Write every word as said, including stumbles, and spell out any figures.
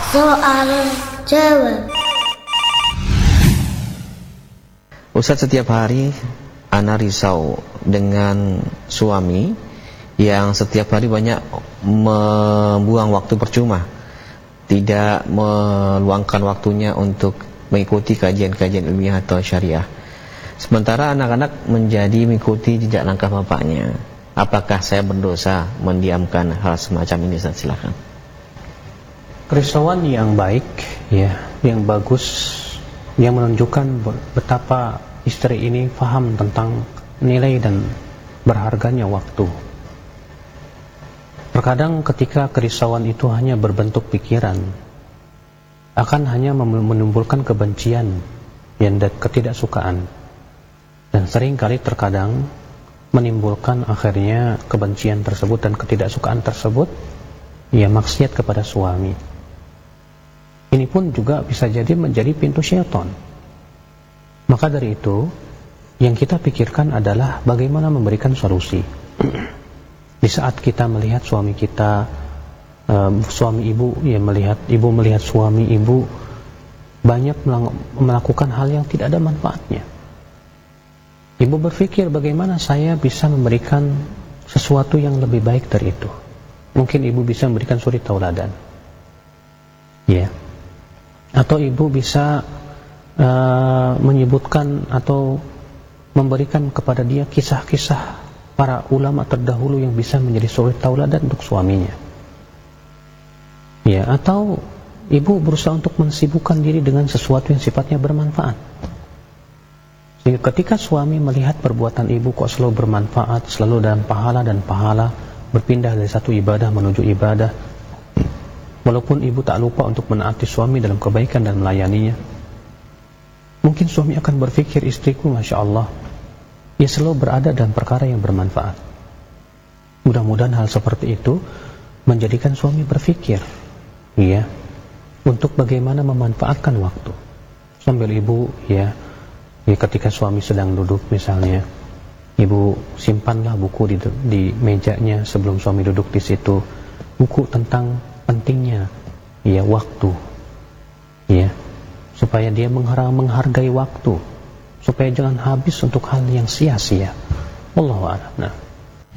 Soal jawab. Ustaz, setiap hari ana risau dengan suami yang setiap hari banyak membuang waktu percuma, tidak meluangkan waktunya untuk mengikuti kajian-kajian ilmiah atau syariah. Sementara anak-anak menjadi mengikuti jejak langkah bapaknya. Apakah saya berdosa mendiamkan hal semacam ini? Ustaz, silakan. Kerisauan yang baik, ya, yang bagus, yang menunjukkan betapa istri ini paham tentang nilai dan berharganya waktu. Terkadang ketika kerisauan itu hanya berbentuk pikiran, akan hanya menimbulkan kebencian dan ketidaksukaan, dan seringkali terkadang menimbulkan akhirnya kebencian tersebut dan ketidaksukaan tersebut ya maksiat kepada suami. Ini pun juga bisa jadi menjadi pintu syaitan. Maka dari itu, yang kita pikirkan adalah bagaimana memberikan solusi. Di saat kita melihat suami kita, um, suami ibu, ya melihat ibu melihat suami ibu banyak melakukan hal yang tidak ada manfaatnya. Ibu berpikir bagaimana saya bisa memberikan sesuatu yang lebih baik dari itu. Mungkin ibu bisa memberikan suri tauladan. Ya. Atau ibu bisa uh, menyebutkan atau memberikan kepada dia kisah-kisah para ulama terdahulu yang bisa menjadi suri tauladan untuk suaminya. Ya, atau ibu berusaha untuk mensibukkan diri dengan sesuatu yang sifatnya bermanfaat. Sehingga ketika suami melihat perbuatan ibu kok selalu bermanfaat, selalu dalam pahala dan pahala, berpindah dari satu ibadah menuju ibadah, walaupun ibu tak lupa untuk menaati suami dalam kebaikan dan melayaninya, mungkin suami akan berpikir, istriku Masya Allah, ia selalu berada dalam perkara yang bermanfaat. Mudah-mudahan hal seperti itu menjadikan suami berpikir, ya, untuk bagaimana memanfaatkan waktu. Sambil ibu, ya, ya ketika suami sedang duduk misalnya, ibu simpanlah buku di, di mejanya sebelum suami duduk di situ, buku tentang pentingnya, ya, waktu, ya, supaya dia menghargai waktu, supaya jangan habis untuk hal yang sia-sia. Wallahu a'lam. Nah.